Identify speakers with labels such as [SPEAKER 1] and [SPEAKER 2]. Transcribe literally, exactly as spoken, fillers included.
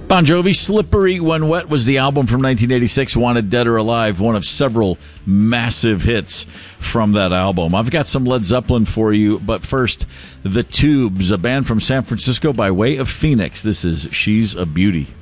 [SPEAKER 1] Bon Jovi, Slippery When Wet was the album from nineteen eighty-six, Wanted Dead or Alive, one of several massive hits from that album. I've got some Led Zeppelin for you, but first, The Tubes, a band from San Francisco by way of Phoenix. This is She's a Beauty.